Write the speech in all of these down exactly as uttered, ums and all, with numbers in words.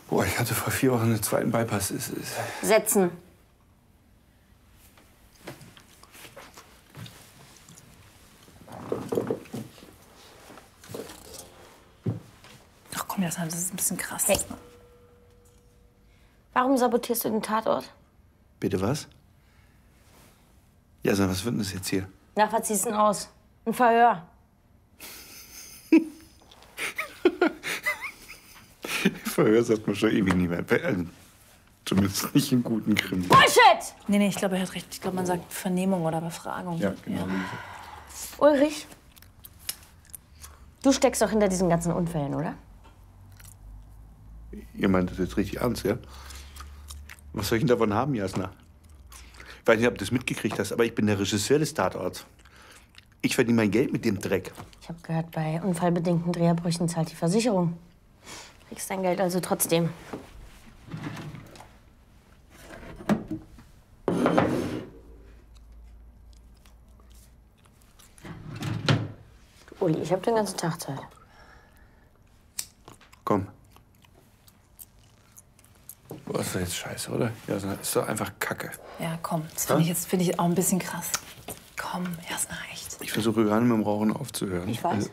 Boah, ich hatte vor vier Wochen einen zweiten Bypass. Ist, ist Setzen. Ach komm, Jasna, das ist ein bisschen krass. Hey. Warum sabotierst du den Tatort? Bitte was? Ja, was wird denn das jetzt hier? Na, was siehst du denn aus? Ein Verhör. Verhör sagt man schon ewig nicht mehr. Also, zumindest nicht in guten Krimi. Bullshit! Nee, nee, ich glaube, er hat recht. Ich glaube, man sagt Vernehmung oder Befragung. Ja, genau. Ja. Ulrich, du steckst doch hinter diesen ganzen Unfällen, oder? Ihr meint das jetzt richtig ernst, ja? Was soll ich denn davon haben, Jasna? Ich weiß nicht, ob du das mitgekriegt hast, aber ich bin der Regisseur des Tatorts. Ich verdiene mein Geld mit dem Dreck. Ich habe gehört, bei unfallbedingten Dreherbrüchen zahlt die Versicherung. Kriegst dein Geld also trotzdem. Uli, ich habe den ganzen Tag Zeit. Komm. Boah, ist doch jetzt scheiße, oder? Ja, ist doch einfach Kacke. Ja, komm. Das finde ich jetzt find ich auch ein bisschen krass. Komm, Jasna, echt. Ich versuche gerade mit dem Rauchen aufzuhören. Ich weiß. Also,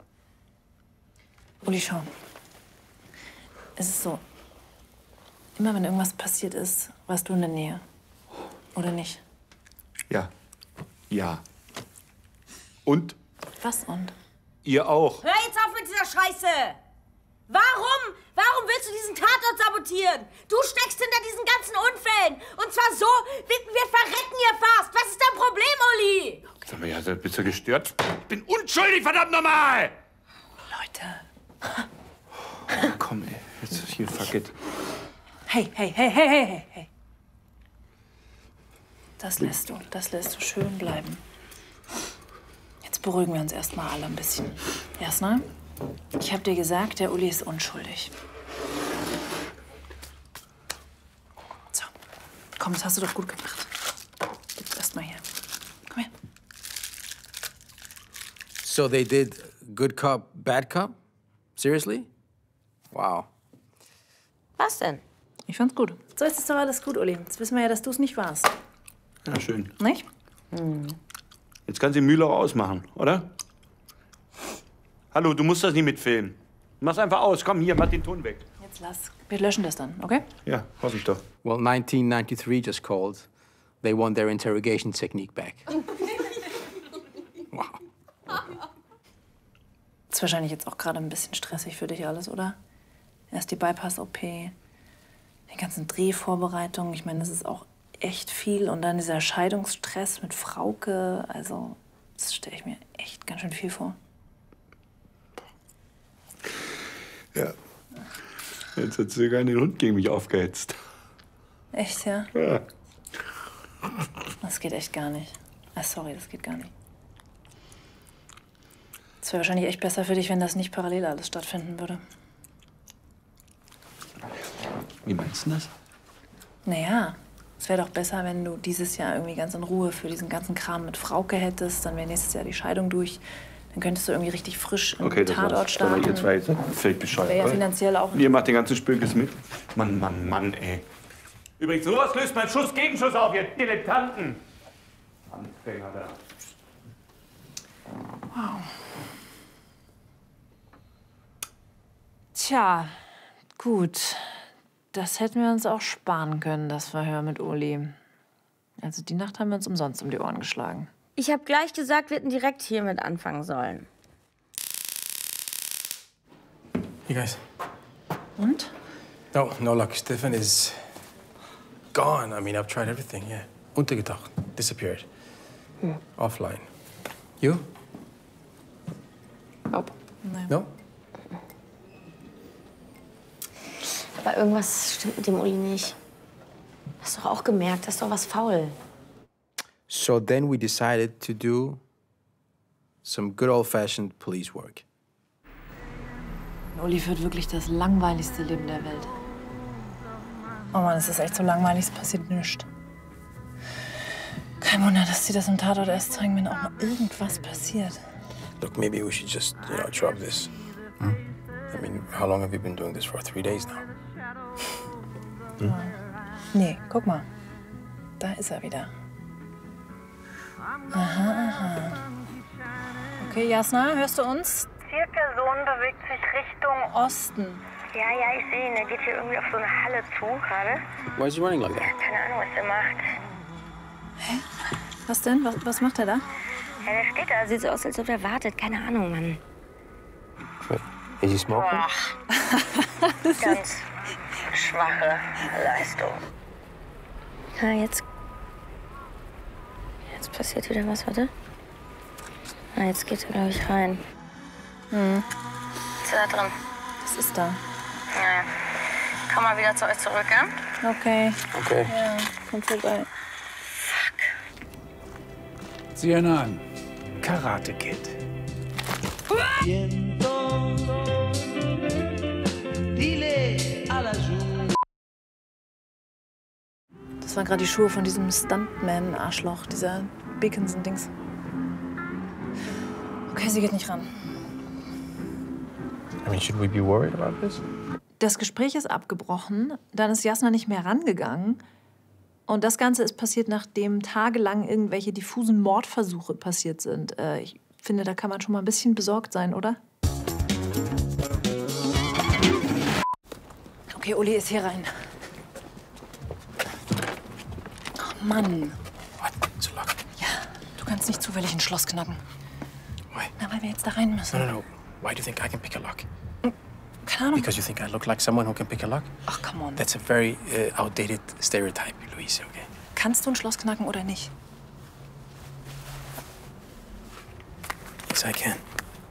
Uli, schau. Es ist so, immer wenn irgendwas passiert ist, warst du in der Nähe. Oder nicht? ja. Ja. Und? Was und? Ihr auch. Hör jetzt auf mit dieser Scheiße! Warum? Warum willst du diesen Tatort sabotieren? Du steckst hinter diesen ganzen Unfällen. Und zwar so, wir, wir verrecken hier fast. Was ist dein Problem, Uli? Sag mal, ja, bist du gestört? Ich bin unschuldig, verdammt nochmal! Leute. Oh, komm, ey. Jetzt hier, fuck it. Hey, hey, hey, hey, hey, hey, hey. Das lässt du, das lässt du schön bleiben. Jetzt beruhigen wir uns erstmal alle ein bisschen. Jasna, ich hab dir gesagt, der Uli ist unschuldig. So, komm, das hast du doch gut gemacht. Jetzt erstmal hier. Komm her. So they did good cop, bad cop? Seriously? Wow. Was denn? Ich fand's gut. So ist es doch alles gut, Uli. Jetzt wissen wir ja, dass du es nicht warst. Ja, schön. Nicht? Jetzt kann sie Mühle auch ausmachen, oder? Hallo, du musst das nicht mitfilmen. Mach's einfach aus. Komm, hier, mach den Ton weg. Jetzt lass. Wir löschen das dann, okay? Ja, hoffe ich doch. Well, nineteen ninety-three just called. They want their interrogation technique back. Wow. Ist wahrscheinlich jetzt auch gerade ein bisschen stressig für dich alles, oder? Erst die Bypass-O P, die ganzen Drehvorbereitungen. Ich meine, das ist auch echt viel. Und dann dieser Scheidungsstress mit Frauke. Also, das stelle ich mir echt ganz schön viel vor. Ja. Jetzt hat sogar den Hund gegen mich aufgehetzt. Echt, ja? Ja. Das geht echt gar nicht. Ah, sorry, das geht gar nicht. Es wäre wahrscheinlich echt besser für dich, wenn das nicht parallel alles stattfinden würde. Wie meinst du das? Naja, es wäre doch besser, wenn du dieses Jahr irgendwie ganz in Ruhe für diesen ganzen Kram mit Frauke hättest. Dann wäre nächstes Jahr die Scheidung durch. Dann könntest du irgendwie richtig frisch im Okay, das Tatort war's. starten. Ihr zwei seid völlig bescheuert. Wäre ja oder? finanziell auch... Ihr macht den ganzen Spökes mit. Mann, Mann, Mann, ey. Übrigens, sowas löst mein Schuss gegen Schuss auf, ihr Dilettanten. Anfänger da. Wow. Tja, gut. Das hätten wir uns auch sparen können, das Verhör mit Uli. Also die Nacht haben wir uns umsonst um die Ohren geschlagen. Ich habe gleich gesagt, wir hätten direkt hiermit anfangen sollen. You guys. Und? No, no luck. Stefan is gone. I mean, I've tried everything, yeah. Untergetaucht. Disappeared. Hm. Offline. You? Nope. Nein. No? Aber irgendwas stimmt mit dem Uli nicht. Hast doch auch gemerkt, das ist doch was faul. So then we decided to do some good old-fashioned police work. Uli führt wirklich das langweiligste Leben der Welt. Oh Mann, es ist echt so langweilig, es passiert nichts. Kein Wunder, dass sie das im Tatort erst zeigen, wenn auch mal irgendwas passiert. Look, maybe we should just, you know, drop this. Hmm? I mean, how long have you been doing this for? Three days now? Hm? Nee, guck mal. Da ist er wieder. Aha, aha. Okay, Jasna, hörst du uns? Vier Personen bewegt sich Richtung Osten. Ja, ja, ich sehe ihn. Er geht hier irgendwie auf so eine Halle zu gerade. Why is he running like that? Keine Ahnung, was er macht. Hä? Was denn? Was, was macht er da? Ja, der steht da. Sieht so aus, als ob er wartet. Keine Ahnung, Mann. Wait, is he smoking? Ganz schwache Leistung. Ah, jetzt. Jetzt passiert wieder was, warte. Ah, jetzt geht er, glaube ich, rein. Hm. Ist er da drin? Was ist da? Naja. Komm mal wieder zu euch zurück, ja? Okay. Okay. Ja, kommt vorbei. Sieh ihn an. Karate Kid. Das waren gerade die Schuhe von diesem Stuntman-Arschloch, dieser Bickinson-Dings. Okay, sie geht nicht ran. I mean, should we be worried about this? Das Gespräch ist abgebrochen, dann ist Jasna nicht mehr rangegangen. Und das Ganze ist passiert, nachdem tagelang irgendwelche diffusen Mordversuche passiert sind. Äh, ich finde, da kann man schon mal ein bisschen besorgt sein, oder? Okay, Uli ist hier rein. Oh Mann. What? It's locked. Ja, du kannst nicht zufällig ein Schloss knacken. Why? Na, weil wir jetzt da rein müssen. No, no, no. Why do you think I can pick a lock? Keine Ahnung. Because you think I look like someone who can pick a lock? Ach, come on. That's a very uh, outdated stereotype, Luis, okay? Kannst du ein Schloss knacken oder nicht? Yes, I can.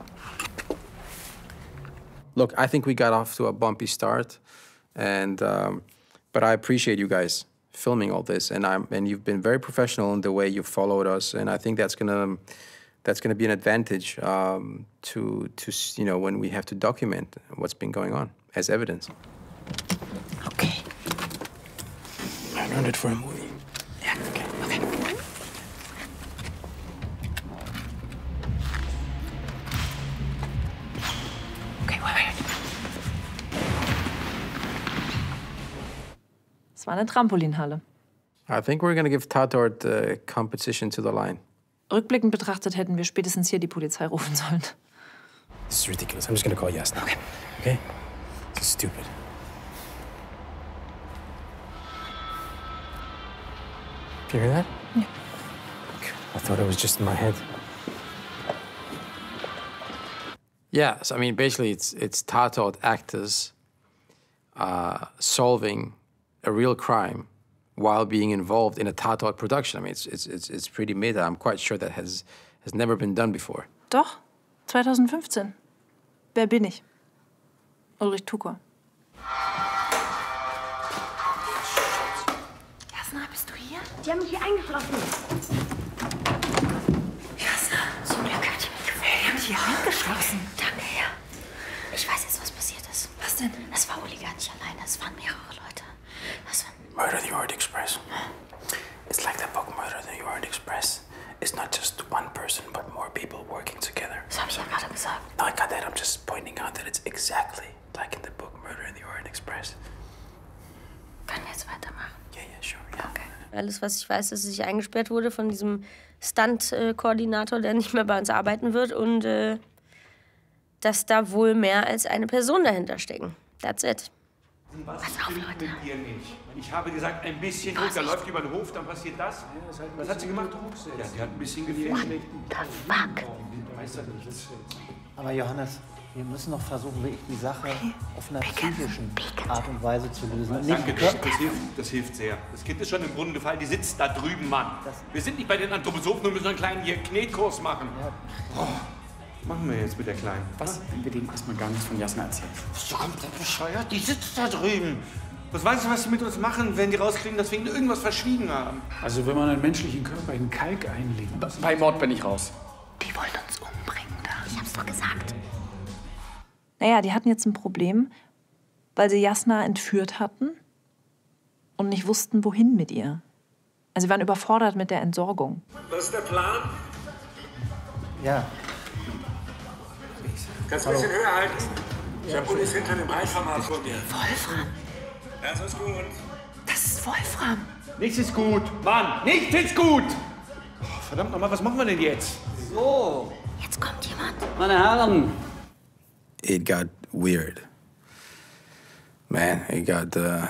Look, I think we got off to a bumpy start, and um, but I appreciate you guys filming all this, and I'm and you've been very professional in the way you followed us, and I think that's gonna that's gonna be an advantage um, to to you know when we have to document what's been going on as evidence. Okay. I learned it for a movie. Ja, okay, okay. Okay, wait, wait. Es war eine Trampolinhalle. I think we're gonna give Tatort uh, competition to the line. Rückblickend betrachtet hätten wir spätestens hier die Polizei rufen sollen. This is ridiculous. I'm just gonna call Jasna. Okay. Okay? This is stupid. Do you hear that? Yeah. I thought it was just in my head. Yeah, so I mean, basically, it's it's Tatort actors uh, solving a real crime while being involved in a Tatort production. I mean, it's it's it's it's pretty meta. I'm quite sure that has has never been done before. Doch, zwanzig fünfzehn. Wer bin ich? Ulrich Tucker. Jasna, bist du hier? Die haben mich hier eingeschlossen. Jasna, zum Glück habt ihr mich gefunden. Die haben mich hier eingeschlossen. Danke, ja. Ich weiß jetzt, was passiert ist. Was denn? Es war Uli gar nicht alleine, es waren mehrere Leute. Das waren... Murder the Orient Express. It's like that book, Murder the Orient Express. It's not just one person, but more people working together. Das habe ich ja gerade gesagt. No, I got that. I'm just pointing out that it's exactly like in the book, Murder in the Orient Express. Können wir jetzt weitermachen? Yeah, yeah, sure, yeah. Okay. Alles, was ich weiß, ist, dass ich eingesperrt wurde von diesem Stunt-Koordinator, der nicht mehr bei uns arbeiten wird. Und äh, dass da wohl mehr als eine Person dahinter stecken. That's it. Was auf, Leute. Ich habe gesagt, ein bisschen ruhig. Da läuft über den Hof, dann passiert das. Was hat sie gemacht? Ja, sie hat ein bisschen gefährlich. The fuck? Aber Johannes, wir müssen doch versuchen, wirklich die Sache auf einer psychischen Art und Weise zu lösen. Und Danke, nicht das, das, hilft, das hilft sehr. Das Kind ist schon im Brunnen gefallen, die sitzt da drüben, Mann. Wir sind nicht bei den Anthroposophen und müssen einen kleinen hier Knetkurs machen. Oh, machen wir jetzt mit der Kleinen. Was, wenn wir denen erstmal gar nichts von Jasna erzählen? Bist du komplett bescheuert? Die sitzt da drüben. Was weißt du, was sie mit uns machen, wenn die rauskriegen, dass wir ihnen irgendwas verschwiegen haben? Also wenn man einen menschlichen Körper in Kalk einlegt. Bei Mord bin ich raus. Die wollen uns umbringen da. Ich hab's doch gesagt. Naja, die hatten jetzt ein Problem, weil sie Jasna entführt hatten und nicht wussten, wohin mit ihr. Also sie waren überfordert mit der Entsorgung. Was ist der Plan? Ja. Kannst du ein bisschen höher halten? Ich habe Ulis hinter dem Einfahrrad vor dir. Wolfram? Das ist gut. Das ist Wolfram. Nichts ist gut. Mann, nichts ist gut. Oh, verdammt nochmal, was machen wir denn jetzt? So. Jetzt kommt jemand. Meine Herren. It got weird. Man, it got uh,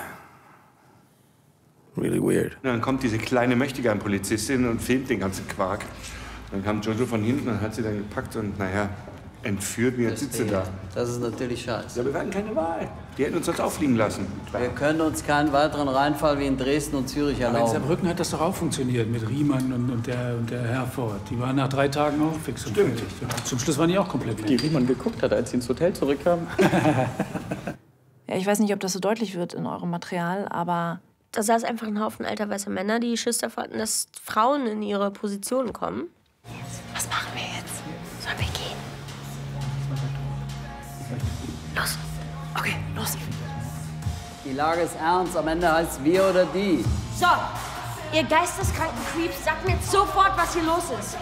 really weird. Und dann kommt diese kleine Möchtegern-Polizistin und filmt den ganzen Quark. Dann kam Jojo von hinten und hat sie dann gepackt und, naja, entführt und jetzt sitzt sie da. Das ist natürlich scheiße. Ja, wir hatten keine Wahl. Die hätten uns sonst auffliegen lassen. Wir können uns keinen weiteren Reinfall wie in Dresden und Zürich Aber in erlauben. Saarbrücken hat das doch auch funktioniert mit Riemann und, und, der, und der Herford. Die waren nach drei Tagen auch fix und fertig. Und zum Schluss waren die auch komplett Die Riemann geguckt hat, als sie ins Hotel zurückkamen. Ja, ich weiß nicht, ob das so deutlich wird in eurem Material, aber Da saß einfach ein Haufen alter weißer Männer, die Schiss davor hatten, dass Frauen in ihre Positionen kommen. was machen wir jetzt? Sollen wir gehen? Los. Okay, los. Die Lage ist ernst. Am Ende heißt es wir oder die. So, ihr geisteskranken Creeps, sagt mir jetzt sofort, was hier los ist.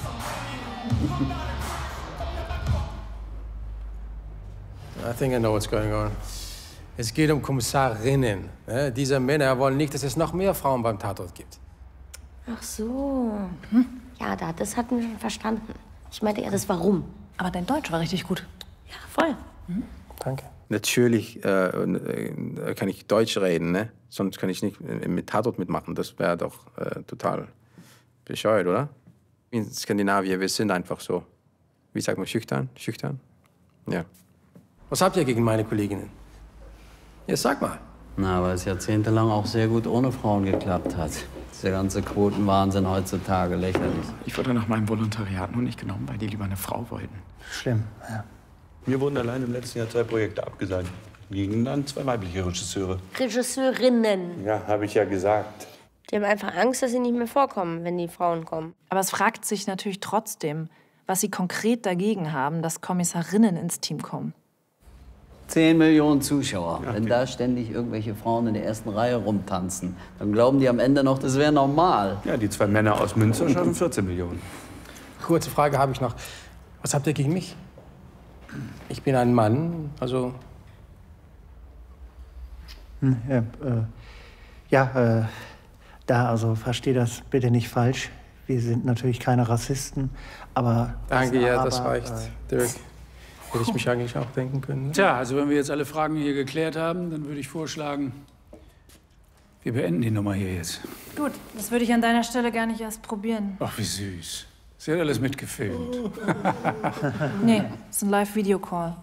I think I know what's going on. Es geht um Kommissarinnen. Ne? Diese Männer wollen nicht, dass es noch mehr Frauen beim Tatort gibt. Ach so. Hm? Ja, da, das hatten wir schon verstanden. Ich meinte eher das Warum. Aber dein Deutsch war richtig gut. Ja, voll. Mhm. Danke. Natürlich äh, äh, kann ich Deutsch reden, ne? Sonst kann ich nicht mit Tatort mitmachen. Das wäre doch äh, total bescheuert, oder? In Skandinavien, wir sind einfach so, wie sagt man, schüchtern? Schüchtern? Ja. Was habt ihr gegen meine Kolleginnen? Ja, sag mal. Na, weil es jahrzehntelang auch sehr gut ohne Frauen geklappt hat. Dieser ganze Quotenwahnsinn heutzutage lächerlich. Ich wurde nach meinem Volontariat nur nicht genommen, weil die lieber eine Frau wollten. Schlimm, ja. Mir wurden allein im letzten Jahr zwei Projekte abgesagt. Gegen dann zwei weibliche Regisseure. Regisseurinnen. Ja, habe ich ja gesagt. Die haben einfach Angst, dass sie nicht mehr vorkommen, wenn die Frauen kommen. Aber es fragt sich natürlich trotzdem, was sie konkret dagegen haben, dass Kommissarinnen ins Team kommen. Zehn Millionen Zuschauer. Wenn da ständig irgendwelche Frauen in der ersten Reihe rumtanzen, dann glauben die am Ende noch, das wäre normal. Ja, die zwei Männer aus Münster schaffen vierzehn Millionen. Kurze Frage habe ich noch. Was habt ihr gegen mich? Ich bin ein Mann, also... Hm, ja, äh, ja äh, da, also versteh das bitte nicht falsch. Wir sind natürlich keine Rassisten, aber... Danke, ja, aber, das reicht. Äh, Dirk, hätte ich mich eigentlich auch denken können. Ne? Tja, also wenn wir jetzt alle Fragen hier geklärt haben, dann würde ich vorschlagen, wir beenden die Nummer hier jetzt. Gut, das würde ich an deiner Stelle gar nicht erst probieren. Ach, wie süß. Sie hat alles mitgefilmt. Nee, das ist ein Live-Video-Call.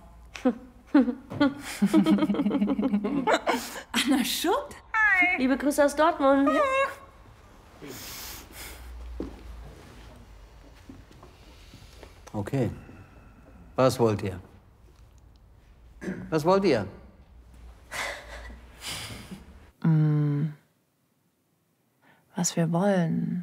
Anna Schutt? Hi. Liebe Grüße aus Dortmund. Ja. Okay. Was wollt ihr? Was wollt ihr? mm, was wir wollen.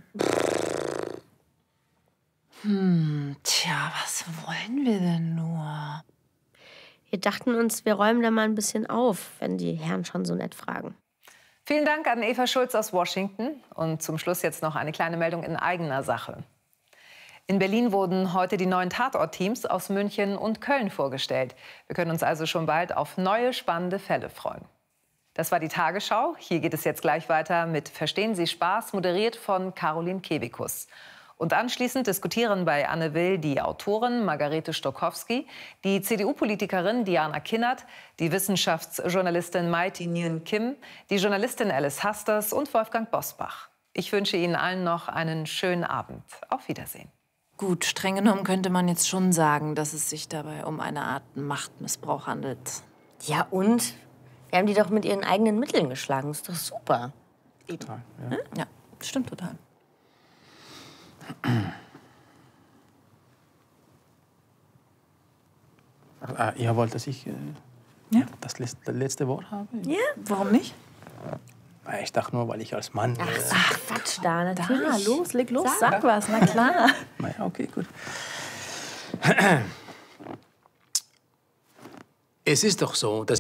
Hm, tja, was wollen wir denn nur? Wir dachten uns, wir räumen da mal ein bisschen auf, wenn die Herren schon so nett fragen. Vielen Dank an Eva Schulz aus Washington. Und zum Schluss jetzt noch eine kleine Meldung in eigener Sache. In Berlin wurden heute die neuen Tatort-Teams aus München und Köln vorgestellt. Wir können uns also schon bald auf neue spannende Fälle freuen. Das war die Tagesschau. Hier geht es jetzt gleich weiter mit Verstehen Sie Spaß, moderiert von Caroline Kebekus. Und anschließend diskutieren bei Anne Will die Autorin Margarete Stokowski, die C D U-Politikerin Diana Kinnert, die Wissenschaftsjournalistin Mai-Thi Nguyen Kim, die Journalistin Alice Hasters und Wolfgang Bosbach. Ich wünsche Ihnen allen noch einen schönen Abend. Auf Wiedersehen. Gut, streng genommen könnte man jetzt schon sagen, dass es sich dabei um eine Art Machtmissbrauch handelt. Ja und? Wir haben die doch mit ihren eigenen Mitteln geschlagen. Das ist doch super. Total, ja. Ja, stimmt total. Ah, ihr wollt, dass ich äh, ja? das letzte Wort habe? Ja, warum nicht? Ich dachte nur, weil ich als Mann... Ach, ach Quatsch, da natürlich. Da, los, leg los, sag, sag was, na klar. Na ja, okay, gut. Es ist doch so, dass...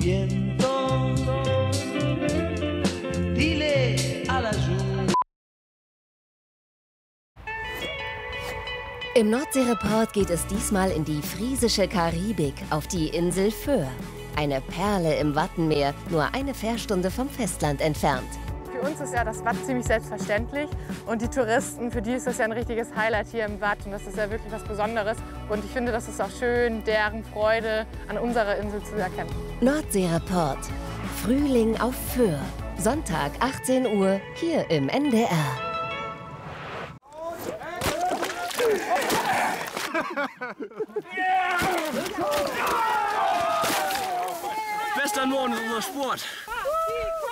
Im Nordsee-Report geht es diesmal in die friesische Karibik, auf die Insel Föhr. Eine Perle im Wattenmeer, nur eine Fährstunde vom Festland entfernt. Für uns ist ja das Watt ziemlich selbstverständlich und die Touristen, für die ist das ja ein richtiges Highlight hier im Watt und das ist ja wirklich was Besonderes und ich finde, das ist auch schön, deren Freude an unserer Insel zu erkennen. Nordseereport. Frühling auf Föhr. Sonntag achtzehn Uhr hier im N D R. Western Norden ist unser Sport.